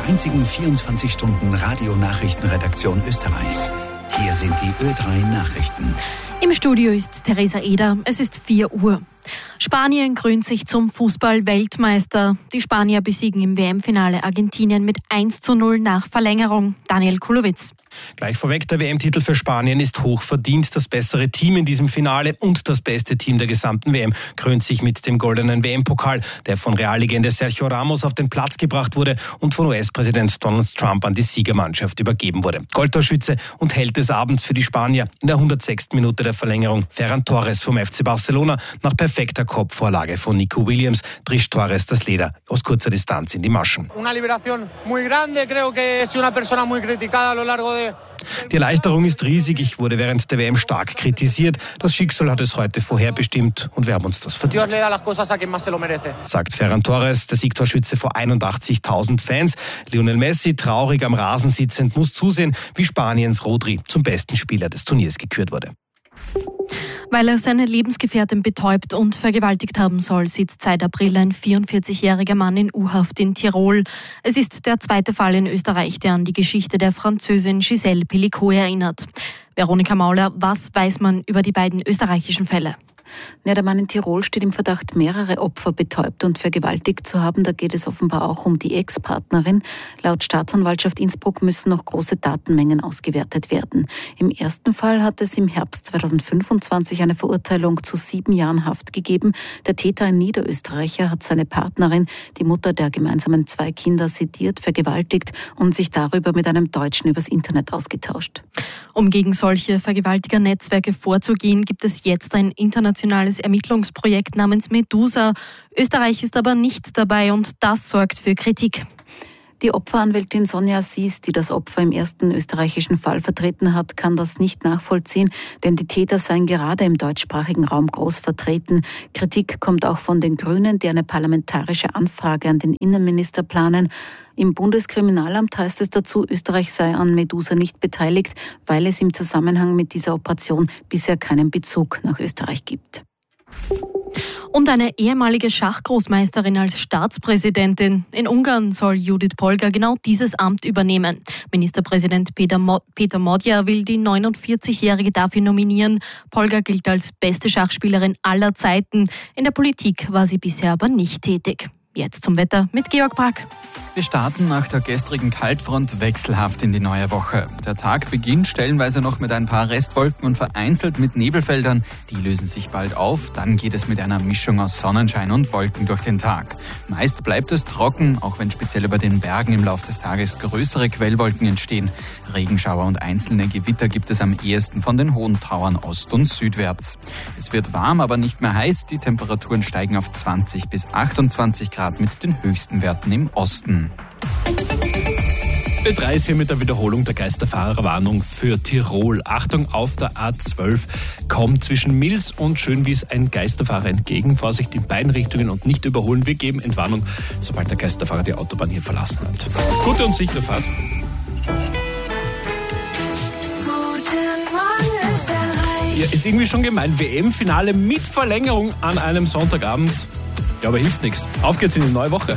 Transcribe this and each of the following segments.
der einzigen 24-Stunden-Radio-Nachrichtenredaktion Österreichs. Hier sind die Ö3 Nachrichten. Im Studio ist Theresa Eder. Es ist 4 Uhr. Spanien krönt sich zum Fußball-Weltmeister. Die Spanier besiegen im WM-Finale Argentinien mit 1:0 nach Verlängerung. Daniel Kulowitz. Gleich vorweg, der WM-Titel für Spanien ist hochverdient. Das bessere Team in diesem Finale und das beste Team der gesamten WM krönt sich mit dem goldenen WM-Pokal, der von Reallegende Sergio Ramos auf den Platz gebracht wurde und von US-Präsident Donald Trump an die Siegermannschaft übergeben wurde. Goldtorschütze und Held des Abends für die Spanier in der 106. Minute der Verlängerung. Ferran Torres vom FC Barcelona nach perfekter Kopfvorlage von Nico Williams trischt Torres das Leder aus kurzer Distanz in die Maschen. Die Erleichterung ist riesig. Ich wurde während der WM stark kritisiert. Das Schicksal hat es heute vorherbestimmt und wir haben uns das verdient, sagt Ferran Torres, der Siegtorschütze vor 81.000 Fans. Lionel Messi, traurig am Rasen sitzend, muss zusehen, wie Spaniens Rodri zum besten Spieler des Turniers gekürt wurde. Weil er seine Lebensgefährtin betäubt und vergewaltigt haben soll, sitzt seit April ein 44-jähriger Mann in U-Haft in Tirol. Es ist der zweite Fall in Österreich, der an die Geschichte der Französin Gisèle Pelicot erinnert. Veronika Mauler, was weiß man über die beiden österreichischen Fälle? Der Mann in Tirol steht im Verdacht, mehrere Opfer betäubt und vergewaltigt zu haben. Da geht es offenbar auch um die Ex-Partnerin. Laut Staatsanwaltschaft Innsbruck müssen noch große Datenmengen ausgewertet werden. Im ersten Fall hat es im Herbst 2025 eine Verurteilung zu 7 Jahren Haft gegeben. Der Täter, ein Niederösterreicher, hat seine Partnerin, die Mutter der gemeinsamen 2 Kinder, sediert, vergewaltigt und sich darüber mit einem Deutschen übers Internet ausgetauscht. Um gegen solche Vergewaltigernetzwerke vorzugehen, gibt es jetzt ein internationales Ermittlungsprojekt namens Medusa. Österreich ist aber nicht dabei und das sorgt für Kritik. Die Opferanwältin Sonja Sies, die das Opfer im ersten österreichischen Fall vertreten hat, kann das nicht nachvollziehen, denn die Täter seien gerade im deutschsprachigen Raum groß vertreten. Kritik kommt auch von den Grünen, die eine parlamentarische Anfrage an den Innenminister planen. Im Bundeskriminalamt heißt es dazu, Österreich sei an Medusa nicht beteiligt, weil es im Zusammenhang mit dieser Operation bisher keinen Bezug nach Österreich gibt. Und eine ehemalige Schachgroßmeisterin als Staatspräsidentin. In Ungarn soll Judith Polgar genau dieses Amt übernehmen. Ministerpräsident Peter Magyar will die 49-Jährige dafür nominieren. Polgar gilt als beste Schachspielerin aller Zeiten. In der Politik war sie bisher aber nicht tätig. Jetzt zum Wetter mit Georg Brack. Wir starten nach der gestrigen Kaltfront wechselhaft in die neue Woche. Der Tag beginnt stellenweise noch mit ein paar Restwolken und vereinzelt mit Nebelfeldern. Die lösen sich bald auf, dann geht es mit einer Mischung aus Sonnenschein und Wolken durch den Tag. Meist bleibt es trocken, auch wenn speziell über den Bergen im Laufe des Tages größere Quellwolken entstehen. Regenschauer und einzelne Gewitter gibt es am ehesten von den hohen Tauern ost- und südwärts. Es wird warm, aber nicht mehr heiß. Die Temperaturen steigen auf 20 bis 28 Grad mit den höchsten Werten im Osten. Ö3 ist hier mit der Wiederholung der Geisterfahrerwarnung für Tirol. Achtung, auf der A12 kommt zwischen Mils und Schönwies ein Geisterfahrer entgegen. Vorsicht in beiden Richtungen und nicht überholen. Wir geben Entwarnung, sobald der Geisterfahrer die Autobahn hier verlassen hat. Gute und sichere Fahrt. Ja, ist irgendwie schon gemein. WM-Finale mit Verlängerung an einem Sonntagabend. Ja, aber hilft nichts. Auf geht's in die neue Woche.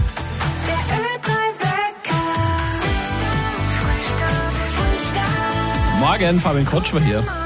Morgen, Fabian Kotsch war hier.